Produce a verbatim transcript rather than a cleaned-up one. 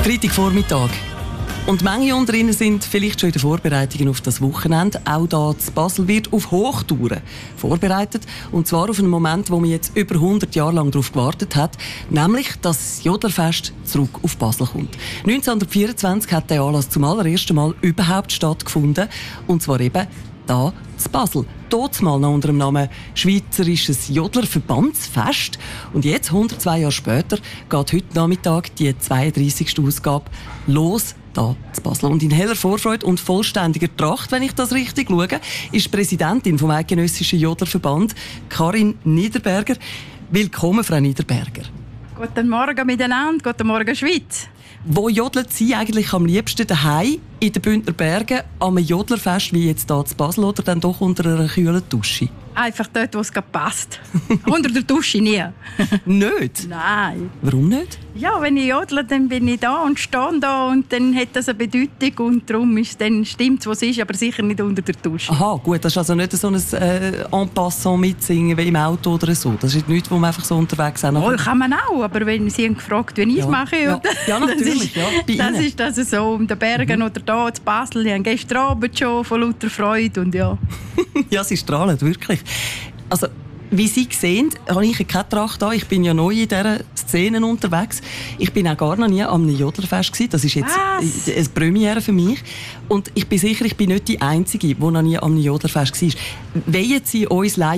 Freitagvormittag. Und manche unter Ihnen sind vielleicht schon in den Vorbereitungen auf das Wochenende. Auch hier in Basel wird auf Hochtouren vorbereitet. Und zwar auf einen Moment, wo man jetzt über hundert Jahre lang darauf gewartet hat. Nämlich, dass das Jodlerfest zurück auf Basel kommt. neunzehnhundertvierundzwanzig hat der Anlass zum allerersten Mal überhaupt stattgefunden. Und zwar eben hier in Basel. Dort mal noch unter dem Namen Schweizerisches Jodlerverbandsfest. Und jetzt, hundertzwei Jahre später, geht heute Nachmittag die zweiunddreissigste Ausgabe los. Da zu Basel. Und in heller Vorfreude und vollständiger Tracht, wenn ich das richtig schaue, ist Präsidentin vom Eidgenössischen Jodlerverband, Karin Niederberger. Willkommen, Frau Niederberger. Guten Morgen miteinander, guten Morgen Schweiz. Wo jodelt Sie eigentlich am liebsten daheim in den Bündner Bergen am Jodlerfest, wie jetzt hier zu Basel, oder dann doch unter einer kühlen Dusche? Einfach dort, wo es gerade passt. Unter der Dusche nie. Nicht? Nein. Warum nicht? Ja, wenn ich jodle, dann bin ich da und stehe da und dann hat das eine Bedeutung und darum ist dann stimmt, was es ist, aber sicher nicht unter der Dusche. Aha, gut, das ist also nicht so ein äh, en passant mitsingen wie im Auto oder so. Das ist nichts, wo man einfach so unterwegs sind. Oh, kann man auch, aber wenn Sie haben gefragt, wie ich es ja. mache, ja. ja, natürlich, das ist, ja, das ist das so um den Bergen mhm. oder da in Basel. Ich habe gestern Abend schon von lauter Freude und ja. Ja, sie strahlen wirklich. Also, wie Sie sehen, habe ich keine Tracht an. Ich bin ja neu in dieser Szene unterwegs. Ich bin auch gar noch nie am Jodlerfest gewesen. Das ist jetzt Was? eine Premiere für mich. Und ich bin sicher, ich bin nicht die Einzige, die noch nie am Jodlerfest war. Wollen Sie uns